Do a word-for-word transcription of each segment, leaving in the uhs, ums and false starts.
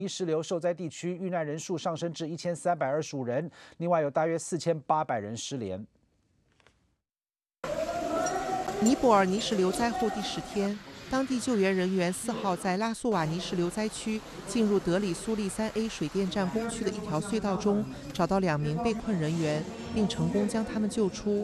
泥石流受灾地区遇难人数上升至一千三百二十五人，另外有大约四千八百人失联。 尼泊尔泥石流灾后第十天，当地救援人员四号在拉苏瓦泥石流灾区进入德里苏利三 A 水电站工区的一条隧道中，找到两名被困人员，并成功将他们救出。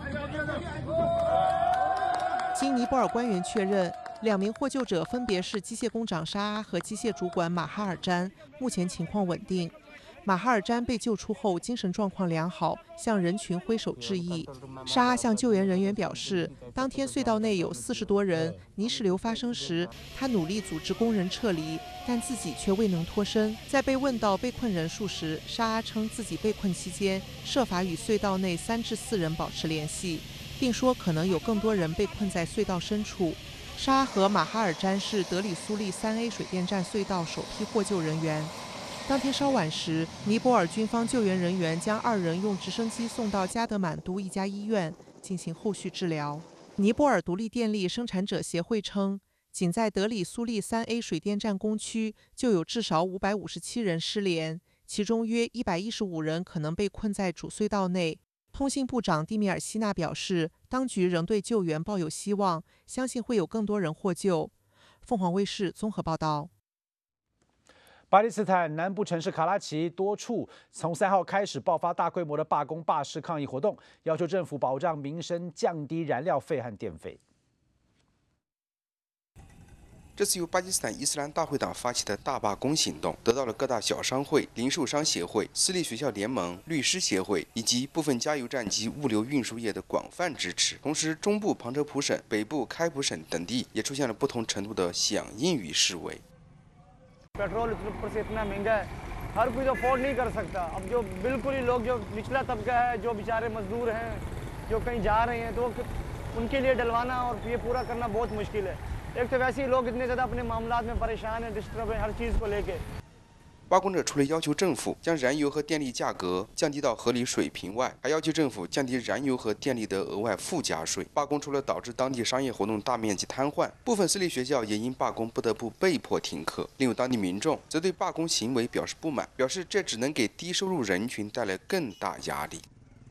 经尼泊尔官员确认，两名获救者分别是机械工长沙阿和机械主管马哈尔詹，目前情况稳定。马哈尔詹被救出后精神状况良好，向人群挥手致意。沙阿向救援人员表示，当天隧道内有四十多人，泥石流发生时，他努力组织工人撤离，但自己却未能脱身。在被问到被困人数时，沙阿称自己被困期间设法与隧道内三至四人保持联系，并说可能有更多人被困在隧道深处。沙阿和马哈尔詹是德里苏利三 A 水电站隧道首批获救人员。当天稍晚时，尼泊尔军方救援人员将二人用直升机送到加德满都一家医院进行后续治疗。尼泊尔独立电力生产者协会称，仅在德里苏利三 A 水电站工区就有至少五百五十七人失联，其中约一百一十五人可能被困在主隧道内。通信部长蒂米尔希纳表示，当局仍对救援抱有希望，相信会有更多人获救。凤凰卫视综合报道。 巴基斯坦南部城市卡拉奇多处从三号开始爆发大规模的罢工、罢市抗议活动，要求政府保障民生、降低燃料费和电费。 这次由巴基斯坦伊斯兰大会党发起的大罢工行动，得到了各大小商会、零售商协会、私立学校联盟、律师协会以及部分加油站及物流运输业的广泛支持。同时，中部旁遮普省、北部开普省等地也出现了不同程度的响应与示威。 पेट्रोल ऊपर से इतना महंगा है, हर कोई तो अफोर्ड नहीं कर सकता। अब जो बिल्कुल ही लोग जो निचला तबका है, जो बेचारे मजदूर हैं, जो कहीं जा रहे हैं, तो उनके लिए डलवाना और ये पूरा करना बहुत मुश्किल है। एक तो वैसे ही लोग इतने ज़्यादा अपने मामलात में परेशान हैं, डिस्टर्ब हैं हर चीज़ को लेके। 罢工者除了要求政府将燃油和电力价格降低到合理水平外，还要求政府降低燃油和电力的额外附加税。罢工除了导致当地商业活动大面积瘫痪，部分私立学校也因罢工不得不被迫停课。另有当地民众则对罢工行为表示不满，表示这只能给低收入人群带来更大压力。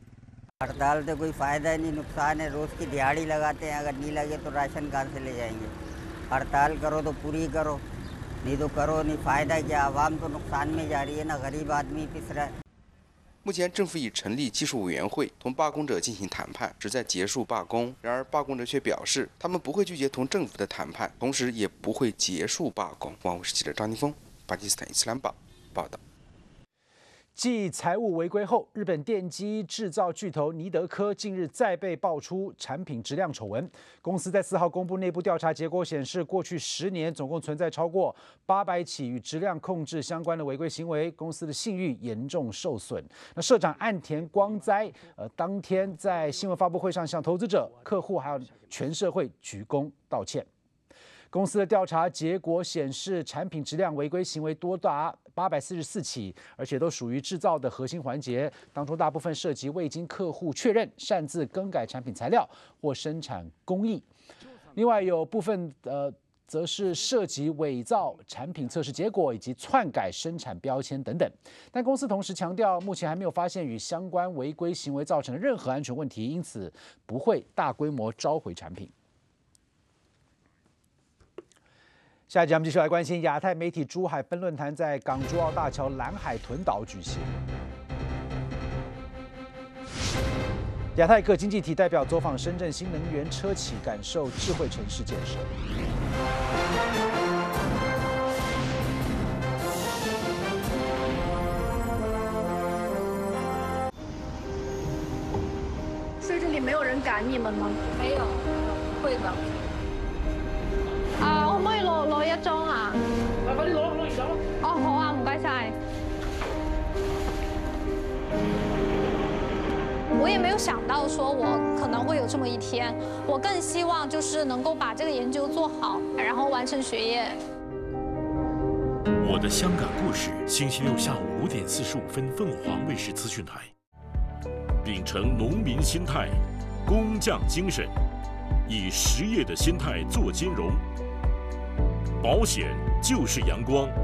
हड़ताल से कोई फायदा ही नहीं, नुकसान है। रोज की दिहाड़ी लगाते हैं, अगर नहीं लगे तो राशन कहाँ से ले जाएंगे। हड़ताल करो तो पूरी करो, नहीं तो करो नहीं, फायदा क्या, आवाम तो नुकसान में जा रही है ना, गरीब आदमी पिस रहा है。 目前，政府已成立技术委员会，同罢工者进行谈判，旨在结束罢工。然而，罢工者却表示，他们不会拒绝同政府的谈判，同时也不会结束罢工。万卫视记者张宁峰，巴基斯坦伊斯兰报报道。 继财务违规后，日本电机制造巨头尼德科近日再被爆出产品质量丑闻。公司在四号公布内部调查结果显示，过去十年总共存在超过八百起与质量控制相关的违规行为，公司的信誉严重受损。那社长岸田光哉，呃，当天在新闻发布会上向投资者、客户还有全社会鞠躬道歉。公司的调查结果显示，产品质量违规行为多达八百四十四起，而且都属于制造的核心环节，当中大部分涉及未经客户确认擅自更改产品材料或生产工艺。另外有部分呃，则是涉及伪造产品测试结果以及篡改生产标签等等。但公司同时强调，目前还没有发现与相关违规行为造成的任何安全问题，因此不会大规模召回产品。下一节我们继续来关心亚太媒体珠海分论坛在港珠澳大桥蓝海豚岛举行。亚太各经济体代表走访深圳新能源车企，感受智慧城市建设。 所以这里没有人赶你们吗？ 没有，會的。 啊，可唔可以攞攞一張啊？快啲攞攞完走。哦，好啊，唔該晒。 我也没有想到说我可能会有这么一天，我更希望就是能够把这个研究做好，然后完成学业。 我的香港故事，星期六下午五点四十五分，凤凰卫视资讯台。秉承农民心态、工匠精神，以实业的心态做金融。保险就是阳光。